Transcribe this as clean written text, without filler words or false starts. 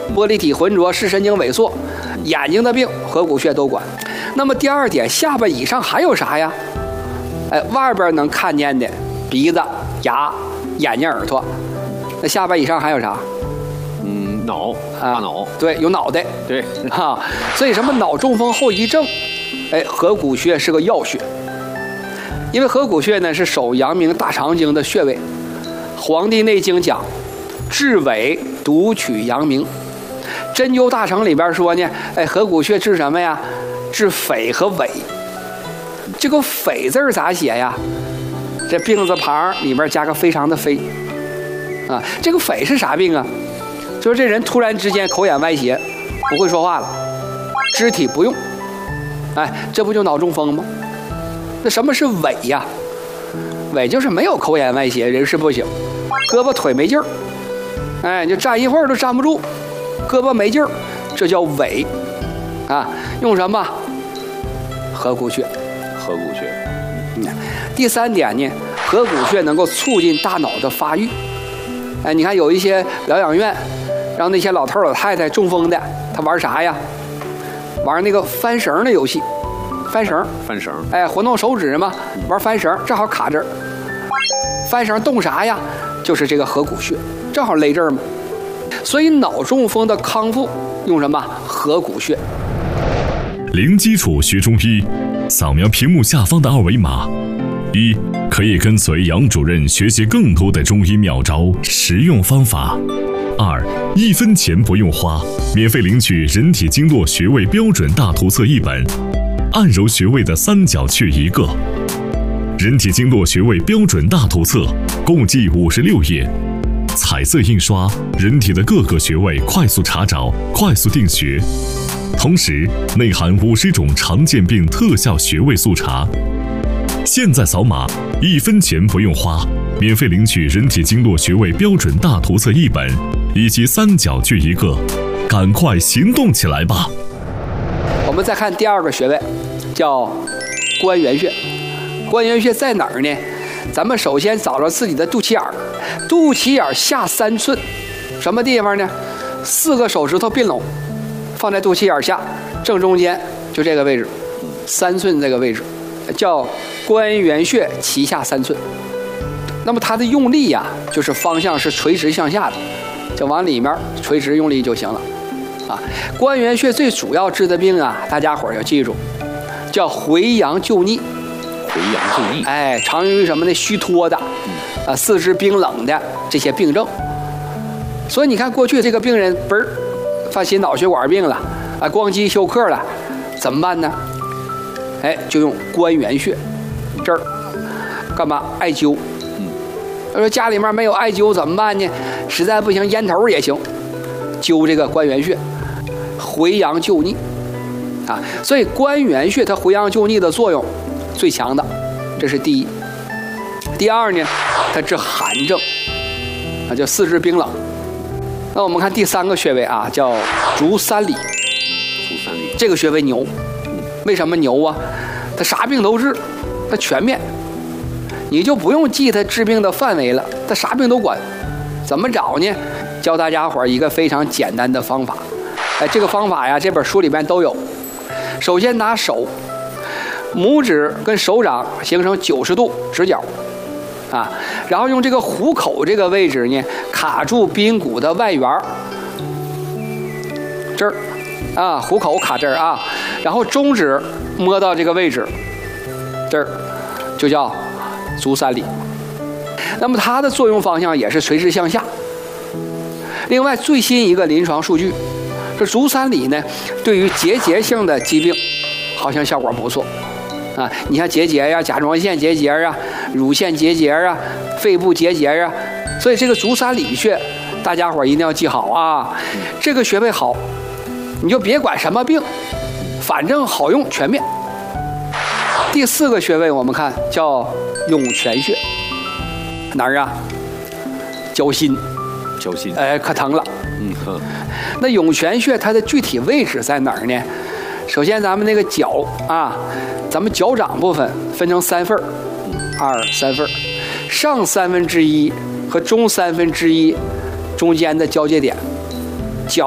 玻璃体浑浊，视神经萎缩，眼睛的病合谷穴都管。那么第二点，下巴以上还有啥呀？外边能看见的鼻子、牙、眼睛、耳朵，那下巴以上还有啥？ 脑，大脑， 对，有脑袋， 对啊，所以什么脑中风后遗症，合谷穴是个要穴，因为合谷穴呢是手阳明大肠经的穴位，《黄帝内经》讲，治伪独取阳明，针灸大成里边说呢，合谷穴治什么呀？治匪和伪。这个匪字咋写呀？这病字旁里边加个非常的非，啊，这个匪是啥病啊？就是这人突然之间口眼歪斜，不会说话了，肢体不用，这不就脑中风吗？那什么是痿呀？痿就是没有口眼歪斜，人事不省，胳膊腿没劲儿，就站一会儿都站不住，胳膊没劲儿，这叫痿啊。用什么？合谷穴。 合谷穴。 第三点呢，合谷穴能够促进大脑的发育。你看有一些疗养院，让那些老头老太太中风的，他玩啥呀？玩那个翻绳的游戏，翻绳，活动手指嘛，玩翻绳，正好卡这儿。翻绳动啥呀？就是这个合谷穴，正好勒这儿嘛。所以脑中风的康复用什么？合谷穴。 零基础学中医，扫描屏幕下方的二维码。一，可以跟随杨主任学习更多的中医妙招、实用方法。二，1分钱不用花，免费领取人体经络穴位标准大图册1本，按揉穴位的三角穴1个。人体经络穴位标准大图册共计56页，彩色印刷，人体的各个穴位快速查找、快速定穴，同时内含50种常见病特效穴位速查。现在扫码，1分钱不用花，免费领取人体经络穴位标准大图册1本，以及三角穴1个，赶快行动起来吧！ 我们再看第二个穴位，叫关元穴。关元穴在哪儿呢？咱们首先找着自己的肚脐眼儿，肚脐眼下3寸，什么地方呢？4个手指头并拢，放在肚脐眼下正中间，就这个位置，3寸这个位置，叫关元穴脐下3寸。那么它的用力呀，就是方向是垂直向下的，就往里面垂直用力就行了。关元穴最主要治的病啊，大家伙儿要记住，叫回阳救逆。 回阳救逆， 常用于什么呢？虚脱的，四肢冰冷的这些病症。所以你看，过去这个病人嘣儿犯心脑血管病了，光肌休克了，怎么办呢？就用关元穴这儿干嘛？艾灸。他说家里面没有艾灸怎么办呢？实在不行，烟头也行，灸这个关元穴，回阳救逆啊。所以关元穴它回阳救逆的作用最强的，这是第一。第二呢，它治寒症，叫四肢冰冷。那我们看第三个穴位啊，叫足三里。这个穴位牛，为什么牛啊？它啥病都治，它全面，你就不用记它治病的范围了，它啥病都管。怎么找呢？教大家伙一个非常简单的方法。这个方法呀，这本书里面都有。首先拿手，拇指跟手掌形成90度直角，然后用这个虎口这个位置呢，卡住髌骨的外缘，这儿虎口卡这儿啊，然后中指摸到这个位置，这儿就叫足三里。那么它的作用方向也是垂直向下。另外最新一个临床数据，这足三里呢，对于结节性的疾病好像效果不错你像结节呀、甲状腺结节啊、乳腺结节啊、肺部结节啊，所以这个足三里穴大家伙一定要记好啊。这个穴位好，你就别管什么病，反正好用，全面。第四个穴位我们看叫涌泉穴，哪儿啊？脚心，可疼了。那涌泉穴它的具体位置在哪儿呢？首先咱们那个脚咱们脚掌部分分成3份，2、3份，上1/3和中1/3中间的交界点